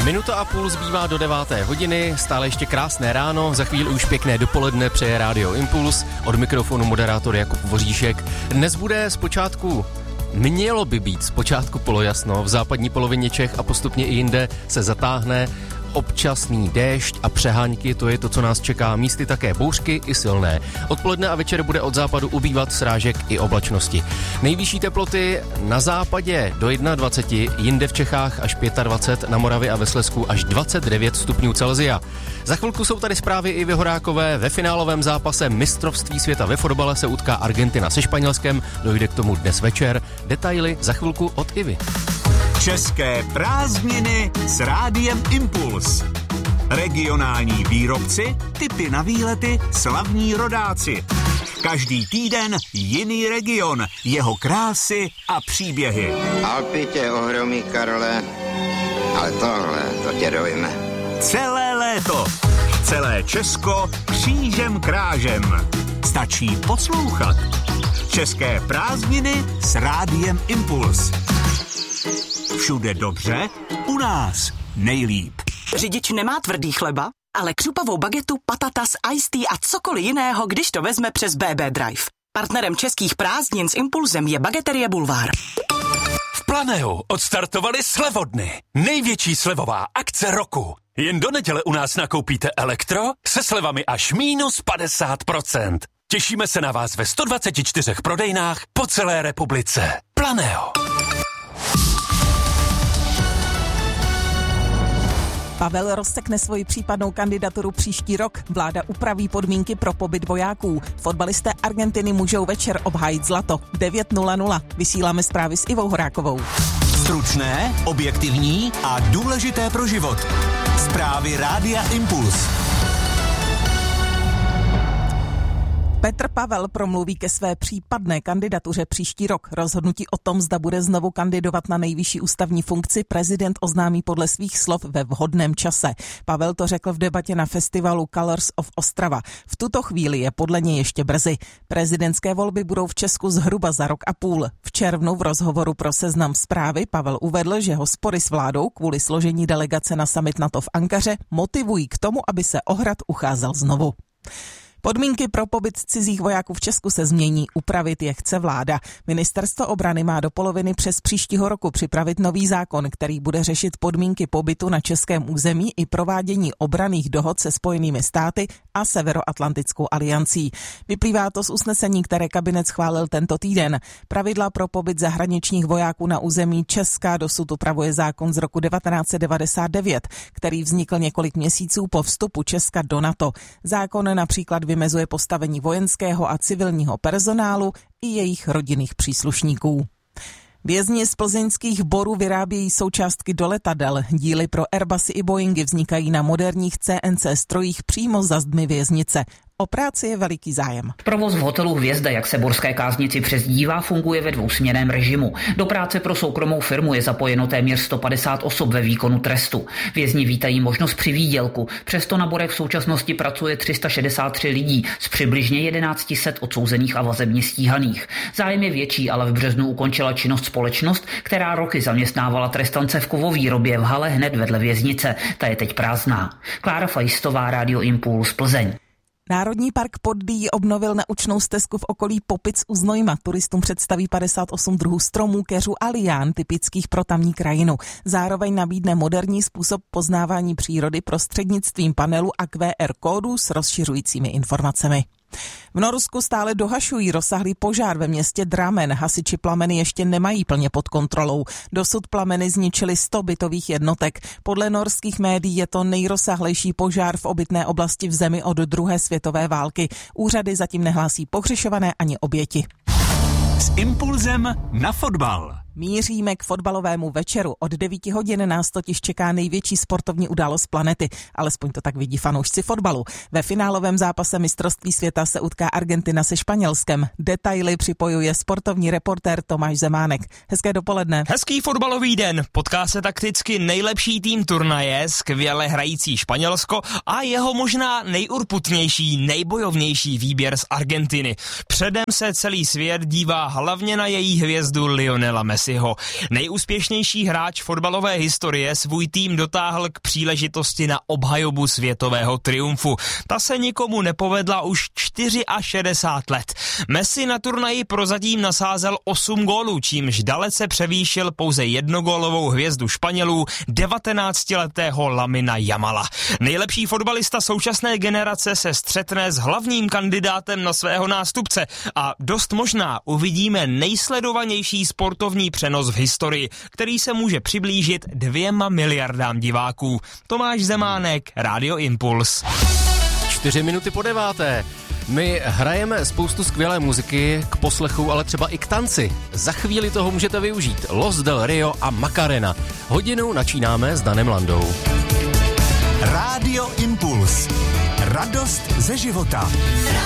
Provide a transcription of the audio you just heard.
Minuta a půl zbývá do 9. hodiny, stále ještě krásné ráno, za chvíli už pěkné dopoledne přeje Rádio Impuls, od mikrofonu moderátor Jakub Voříšek. Dnes bude mělo by být zpočátku polojasno, v západní polovině Čech a postupně i jinde se zatáhne občasný déšť a přehánky, to je to, co nás čeká, místy také bouřky i silné. Odpoledne a večer bude od západu ubývat srážek i oblačnosti. Nejvyšší teploty na západě do 21, jinde v Čechách až 25, na Moravě a ve Slezsku až 29 stupňů Celsia. Za chvilku jsou tady zprávy i Horákové. Ve finálovém zápase mistrovství světa ve fotbale se utká Argentina se Španělskem, dojde k tomu dnes večer. Detaily za chvilku od Ivy. České prázdniny s Rádiem Impuls. Regionální výrobci, tipy na výlety, slavní rodáci. Každý týden jiný region, jeho krásy a příběhy. Alpy tě ohromí, Karle, ale tohle, to tě dojme. Celé léto, celé Česko křížem krážem. Stačí poslouchat. České prázdniny s Rádiem Impuls. Všude dobře, u nás nejlíp. Řidič nemá tvrdý chleba, ale křupavou bagetu, patatas, iced tea a cokoliv jiného, když to vezme přes BB Drive. Partnerem českých prázdnin s Impulsem je Bageterie Bulvár. V Planeu odstartovali slevodny. Největší slevová akce roku. Jen do neděle u nás nakoupíte elektro se slevami až minus 50%. Těšíme se na vás ve 124 prodejnách po celé republice. Planeo. Pavel rozsekne svoji případnou kandidaturu příští rok. Vláda upraví podmínky pro pobyt vojáků. Fotbalisté Argentiny můžou večer obhájit zlato. 9:00. Vysíláme zprávy s Ivou Horákovou. Stručné, objektivní a důležité pro život. Zprávy Rádia Impuls. Petr Pavel promluví ke své případné kandidatuře příští rok. Rozhodnutí o tom, zda bude znovu kandidovat na nejvyšší ústavní funkci, prezident oznámí podle svých slov ve vhodném čase. Pavel to řekl v debatě na festivalu Colors of Ostrava. V tuto chvíli je podle něj ještě brzy. Prezidentské volby budou v Česku zhruba za rok a půl. V červnu v rozhovoru pro Seznam Zprávy Pavel uvedl, že ho spory s vládou kvůli složení delegace na summit NATO v Ankaře motivují k tomu, aby se o Hrad ucházel znovu. Podmínky pro pobyt cizích vojáků v Česku se změní, upravit je chce vláda. Ministerstvo obrany má do poloviny přes příštího roku připravit nový zákon, který bude řešit podmínky pobytu na českém území i provádění obranných dohod se Spojenými státy a Severoatlantickou aliancí. Vyplývá to z usnesení, které kabinet schválil tento týden. Pravidla pro pobyt zahraničních vojáků na území Česka dosud upravuje zákon z roku 1999, který vznikl několik měsíců po vstupu Česka do NATO. Zákon například vymezuje postavení vojenského a civilního personálu i jejich rodinných příslušníků. Vězni z plzeňských Borů vyrábějí součástky do letadel. Díly pro Airbusy i Boeingy vznikají na moderních CNC strojích přímo za zdmi věznice. O práci je veliký zájem. Provoz v hotelu Hvězda, jak se Borské Káznici přezdívá, funguje ve dvousměnném režimu. Do práce pro soukromou firmu je zapojeno téměř 150 osob ve výkonu trestu. Vězni vítají možnost přivýdělku. Přesto na Borech v současnosti pracuje 363 lidí z přibližně 1100 odsouzených a vazebně stíhaných. Zájem je větší, ale v březnu ukončila činnost společnost, která roky zaměstnávala trestance v kovovýrobě v hale hned vedle věznice. Ta je teď prázdná. Klára Fajstová, Rádio Impuls, Plzeň. Národní park Poddí obnovil naučnou stezku v okolí Popic u Znojma. Turistům představí 58 druhů stromů, keřů a lián typických pro tamní krajinu. Zároveň nabídne moderní způsob poznávání přírody prostřednictvím panelu a QR kódů s rozšiřujícími informacemi. V Norsku stále dohašují rozsáhlý požár ve městě Drammen. Hasiči plameny ještě nemají plně pod kontrolou. Dosud plameny zničily 100 bytových jednotek. Podle norských médií je to nejrozsáhlejší požár v obytné oblasti v zemi od druhé světové války. Úřady zatím nehlásí pohřešované ani oběti. S Impulzem na fotbal. Míříme k fotbalovému večeru. Od 9 hodin nás totiž čeká největší sportovní událost planety. Alespoň to tak vidí fanoušci fotbalu. Ve finálovém zápase mistrovství světa se utká Argentina se Španělskem. Detaily připojuje sportovní reportér Tomáš Zemánek. Hezké dopoledne. Hezký fotbalový den. Potká se takticky nejlepší tým turnaje, skvěle hrající Španělsko a jeho možná nejurputnější, nejbojovnější výběr z Argentiny. Předem se celý svět dívá hlavně na její hvězdu Lionela Messi. Messiho. Nejúspěšnější hráč fotbalové historie svůj tým dotáhl k příležitosti na obhajobu světového triumfu. Ta se nikomu nepovedla už 64 let. Messi na turnaji prozatím nasázel 8 gólů, čímž dalece převýšil pouze jednogólovou hvězdu Španělů, 19letého Lamina Jamala. Nejlepší fotbalista současné generace se střetne s hlavním kandidátem na svého nástupce a dost možná uvidíme nejsledovanější sportovní přenos v historii, který se může přiblížit 2 miliardám diváků. Tomáš Zemánek, Rádio Impuls. 4 minuty po 9. My hrajeme spoustu skvělé muziky k poslechu, ale třeba i k tanci. Za chvíli toho můžete využít. Los del Rio a Macarena. Hodinu načínáme s Danem Landou. Rádio Impuls. Radost ze života.